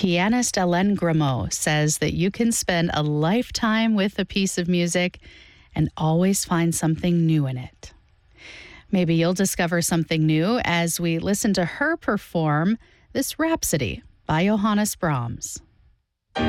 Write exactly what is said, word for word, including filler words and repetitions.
Pianist Hélène Grimaud says that you can spend a lifetime with a piece of music and always find something new in it. Maybe you'll discover something new as we listen to her perform this Rhapsody by Johannes Brahms.